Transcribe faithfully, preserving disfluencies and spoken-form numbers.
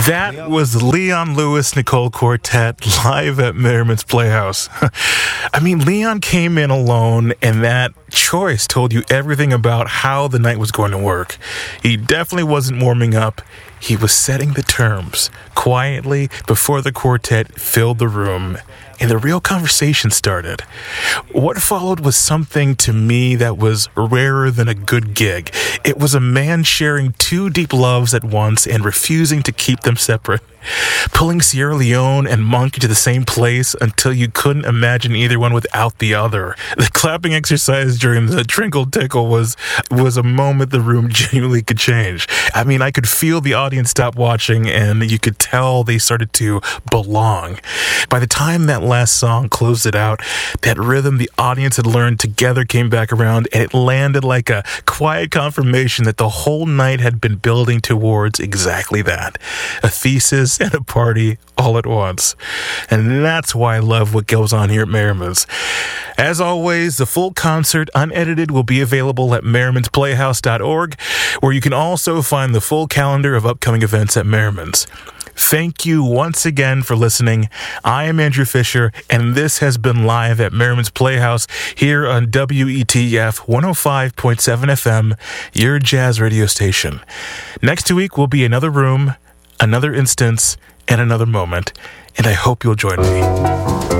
That was Leon Lewis Nicole Quartet live at Merriman's Playhouse. I mean, Leon came in alone, and that choice told you everything about how the night was going to work. He definitely wasn't warming up. He was setting the terms quietly before the quartet filled the room, and the real conversation started. What followed was something to me that was rarer than a good gig. It was a man sharing two deep loves at once and refusing to keep them separate. Pulling Sierra Leone and Monk into the same place until you couldn't imagine either one without the other. The clapping exercise during the Trinkle Tickle was was a moment the room genuinely could change. I mean, I could feel the audience stop watching, and you could tell they started to belong. By the time that last song closed it out, that rhythm the audience had learned together came back around, and it landed like a quiet confirmation that the whole night had been building towards exactly that. A thesis and a party all at once. And that's why I love what goes on here at Merriman's. As always, the full concert, unedited, will be available at merrimans playhouse dot org, where you can also find the full calendar of upcoming events at Merriman's. Thank you once again for listening. I am Andrew Fisher, and this has been live at Merriman's Playhouse here on W E T F one oh five point seven F M, your jazz radio station. Next week will be another room, another instance, and another moment, and I hope you'll join me.